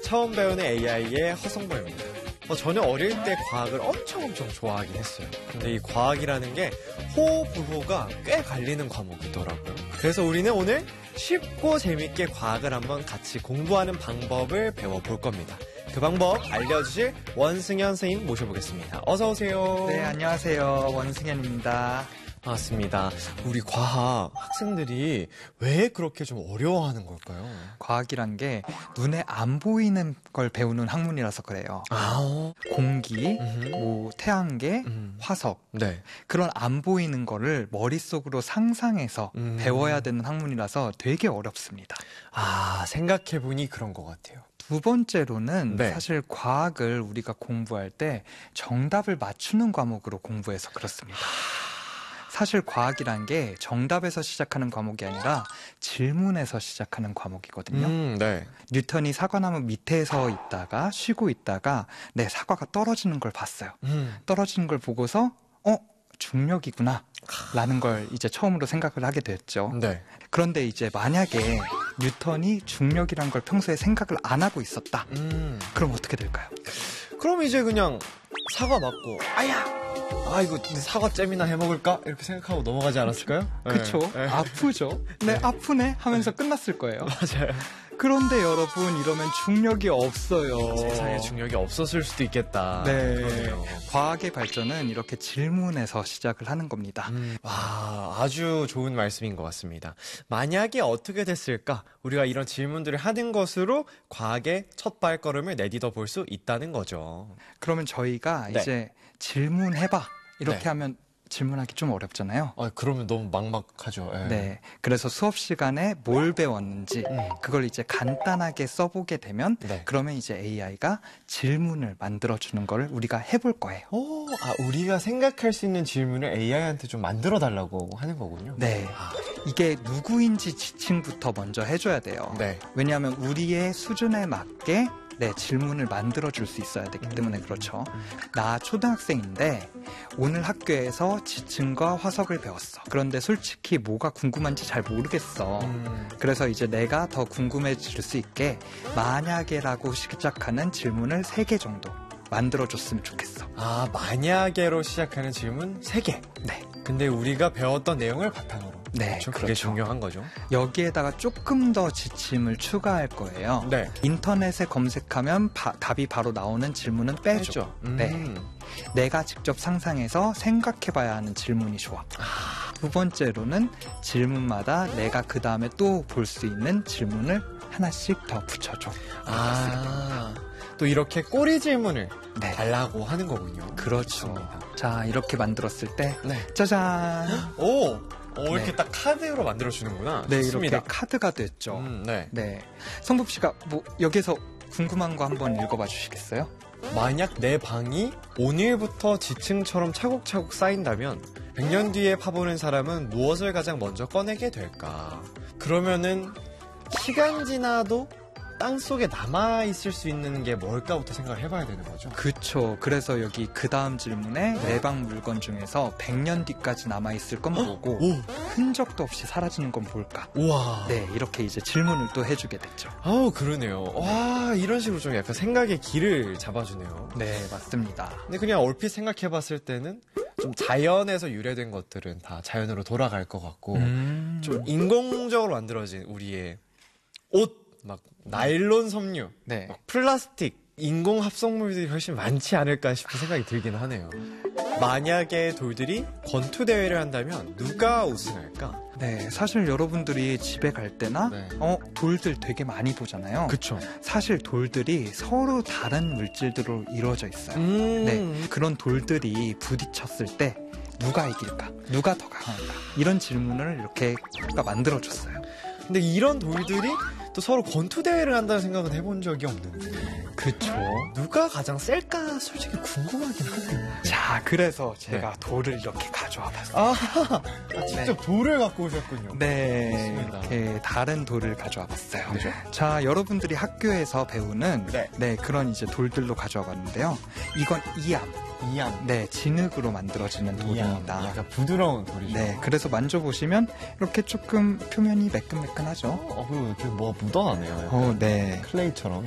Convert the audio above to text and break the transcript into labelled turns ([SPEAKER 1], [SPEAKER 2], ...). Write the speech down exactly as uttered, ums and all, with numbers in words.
[SPEAKER 1] 처음 배우는 에이아이의 허성범입니다. 어, 저는 어릴 때 과학을 엄청 엄청 좋아하긴 했어요. 근데 이 과학이라는 게 호불호가 꽤 갈리는 과목이더라고요. 그래서 우리는 오늘 쉽고 재밌게 과학을 한번 같이 공부하는 방법을 배워볼 겁니다. 그 방법 알려주실 원승현 선생님 모셔보겠습니다. 어서 오세요.
[SPEAKER 2] 네, 안녕하세요. 원승현입니다.
[SPEAKER 1] 반갑습니다. 우리 과학 학생들이 왜 그렇게 좀 어려워하는 걸까요?
[SPEAKER 2] 과학이란 게 눈에 안 보이는 걸 배우는 학문이라서 그래요.
[SPEAKER 1] 아,
[SPEAKER 2] 공기,
[SPEAKER 1] 음흠.
[SPEAKER 2] 뭐 태양계,
[SPEAKER 1] 음.
[SPEAKER 2] 화석
[SPEAKER 1] 네.
[SPEAKER 2] 그런 안 보이는 거를 머릿속으로 상상해서
[SPEAKER 1] 음.
[SPEAKER 2] 배워야 되는 학문이라서 되게 어렵습니다.
[SPEAKER 1] 아, 생각해보니 그런 것 같아요.
[SPEAKER 2] 두 번째로는
[SPEAKER 1] 네.
[SPEAKER 2] 사실 과학을 우리가 공부할 때 정답을 맞추는 과목으로 공부해서 그렇습니다. 사실 과학이란 게 정답에서 시작하는 과목이 아니라 질문에서 시작하는 과목이거든요.
[SPEAKER 1] 음, 네.
[SPEAKER 2] 뉴턴이 사과나무 밑에 서 있다가 쉬고 있다가 네, 사과가 떨어지는 걸 봤어요.
[SPEAKER 1] 음.
[SPEAKER 2] 떨어지는 걸 보고서 어? 중력이구나 라는 걸 이제 처음으로 생각을 하게 됐죠.
[SPEAKER 1] 네.
[SPEAKER 2] 그런데 이제 만약에 뉴턴이 중력이란 걸 평소에 생각을 안 하고 있었다.
[SPEAKER 1] 음.
[SPEAKER 2] 그럼 어떻게 될까요?
[SPEAKER 1] 그럼 이제 그냥 사과 맞고, 아야! 아, 이거 사과잼이나 해 먹을까? 이렇게 생각하고 넘어가지 않았을까요?
[SPEAKER 2] 그쵸?
[SPEAKER 1] 네. 네.
[SPEAKER 2] 아프죠? 네, 아프네 하면서 끝났을 거예요.
[SPEAKER 1] 맞아요.
[SPEAKER 2] 그런데 여러분, 이러면 중력이 없어요.
[SPEAKER 1] 세상에 중력이 없었을 수도 있겠다.
[SPEAKER 2] 네.
[SPEAKER 1] 그러네요.
[SPEAKER 2] 과학의 발전은 이렇게 질문에서 시작을 하는 겁니다.
[SPEAKER 1] 음, 와, 아주 좋은 말씀인 것 같습니다. 만약에 어떻게 됐을까? 우리가 이런 질문들을 하는 것으로 과학의 첫 발걸음을 내딛어 볼 수 있다는 거죠.
[SPEAKER 2] 그러면 저희가
[SPEAKER 1] 네.
[SPEAKER 2] 이제 질문해봐 이렇게
[SPEAKER 1] 네.
[SPEAKER 2] 하면 질문하기 좀 어렵잖아요.
[SPEAKER 1] 아, 그러면 너무 막막하죠. 예.
[SPEAKER 2] 네. 그래서 수업 시간에 뭘 배웠는지
[SPEAKER 1] 음.
[SPEAKER 2] 그걸 이제 간단하게 써보게 되면
[SPEAKER 1] 네.
[SPEAKER 2] 그러면 이제 에이아이가 질문을 만들어주는 걸 우리가 해볼 거예요.
[SPEAKER 1] 오, 아, 우리가 생각할 수 있는 질문을 에이아이한테 좀 만들어 달라고 하는 거군요.
[SPEAKER 2] 네.
[SPEAKER 1] 아,
[SPEAKER 2] 이게 누구인지 지칭부터 먼저 해줘야 돼요.
[SPEAKER 1] 네.
[SPEAKER 2] 왜냐하면 우리의 수준에 맞게 네, 질문을 만들어줄 수 있어야 되기 때문에 그렇죠. 나 초등학생인데 오늘 학교에서 지층과 화석을 배웠어. 그런데 솔직히 뭐가 궁금한지 잘 모르겠어.
[SPEAKER 1] 음.
[SPEAKER 2] 그래서 이제 내가 더 궁금해질 수 있게 만약에라고 시작하는 질문을 세 개 정도 만들어줬으면 좋겠어.
[SPEAKER 1] 아, 만약에로 시작하는 질문 세 개.
[SPEAKER 2] 네.
[SPEAKER 1] 근데 우리가 배웠던 내용을 바탕으로.
[SPEAKER 2] 네,
[SPEAKER 1] 그렇죠? 그게
[SPEAKER 2] 그렇죠.
[SPEAKER 1] 중요한 거죠.
[SPEAKER 2] 여기에다가 조금 더 지침을 추가할 거예요.
[SPEAKER 1] 네.
[SPEAKER 2] 인터넷에 검색하면 바, 답이 바로 나오는 질문은 빼줘.
[SPEAKER 1] 빼죠. 음.
[SPEAKER 2] 네. 내가 직접 상상해서 생각해봐야 하는 질문이 좋아. 두 번째로는 질문마다 내가 그 다음에 또 볼 수 있는 질문을 하나씩 더 붙여줘.
[SPEAKER 1] 아, 또 이렇게 꼬리 질문을
[SPEAKER 2] 네.
[SPEAKER 1] 달라고 하는 거군요.
[SPEAKER 2] 그렇죠.
[SPEAKER 1] 좋습니다.
[SPEAKER 2] 자, 이렇게 만들었을 때
[SPEAKER 1] 네.
[SPEAKER 2] 짜잔.
[SPEAKER 1] 오, 오 이렇게
[SPEAKER 2] 네.
[SPEAKER 1] 딱 카드로 만들어주는구나.
[SPEAKER 2] 네,
[SPEAKER 1] 좋습니다.
[SPEAKER 2] 이렇게 카드가 됐죠.
[SPEAKER 1] 음, 네.
[SPEAKER 2] 네. 성국 씨가 뭐 여기서 궁금한 거 한번 읽어봐 주시겠어요?
[SPEAKER 1] 만약 내 방이 오늘부터 지층처럼 차곡차곡 쌓인다면 백 년 뒤에 파보는 사람은 무엇을 가장 먼저 꺼내게 될까? 그러면은 시간 지나도 땅속에 남아있을 수 있는 게 뭘까부터 생각을 해봐야 되는 거죠.
[SPEAKER 2] 그쵸. 그래서 여기 그 다음 질문에 내 방 물건 중에서 백 년 뒤까지 남아있을 건 뭐고
[SPEAKER 1] 오,
[SPEAKER 2] 흔적도 없이 사라지는 건 뭘까?
[SPEAKER 1] 우와.
[SPEAKER 2] 네, 이렇게 이제 질문을 또 해주게 됐죠.
[SPEAKER 1] 아우, 그러네요. 와, 이런 식으로 좀 약간 생각의 길을 잡아주네요.
[SPEAKER 2] 네, 맞습니다.
[SPEAKER 1] 근데 그냥 얼핏 생각해봤을 때는 좀 자연에서 유래된 것들은 다 자연으로 돌아갈 것 같고,
[SPEAKER 2] 음...
[SPEAKER 1] 좀 인공적으로 만들어진 우리의 옷, 막 나일론 섬유,
[SPEAKER 2] 네.
[SPEAKER 1] 막 플라스틱, 인공 합성물들이 훨씬 많지 않을까 싶은 생각이 들긴 하네요. 만약에 돌들이 권투 대회를 한다면 누가 우승할까?
[SPEAKER 2] 네, 사실 여러분들이 집에 갈 때나
[SPEAKER 1] 네.
[SPEAKER 2] 어 돌들 되게 많이 보잖아요.
[SPEAKER 1] 그쵸.
[SPEAKER 2] 사실 돌들이 서로 다른 물질들로 이루어져 있어요.
[SPEAKER 1] 음.
[SPEAKER 2] 네, 그런 돌들이 부딪혔을 때 누가 이길까? 누가 더 강할까? 이런 질문을 이렇게 만들어줬어요.
[SPEAKER 1] 근데 이런 돌들이 또 서로 권투 대회를 한다는 생각은 해본 적이 없는데.
[SPEAKER 2] 그쵸.
[SPEAKER 1] 누가 가장 셀까 솔직히 궁금하긴 하네요.
[SPEAKER 2] 자, 그래서 제가 돌을 이렇게 가져와 봤어요.
[SPEAKER 1] 아, 아 직접
[SPEAKER 2] 네.
[SPEAKER 1] 돌을 갖고 오셨군요.
[SPEAKER 2] 네,
[SPEAKER 1] 좋습니다.
[SPEAKER 2] 이렇게 다른 돌을 가져와 봤어요.
[SPEAKER 1] 네.
[SPEAKER 2] 자, 여러분들이 학교에서 배우는
[SPEAKER 1] 네.
[SPEAKER 2] 네, 그런 이제 돌들로 가져와 봤는데요. 이건 이암,
[SPEAKER 1] 이암.
[SPEAKER 2] 네, 진흙으로 만들어지는 돌입니다.
[SPEAKER 1] 약간 부드러운 돌이죠.
[SPEAKER 2] 네, 그래서 만져보시면 이렇게 조금 표면이 매끈매끈하죠.
[SPEAKER 1] 어, 그리고 뭐 묻어나네요.
[SPEAKER 2] 어, 네.
[SPEAKER 1] 클레이처럼.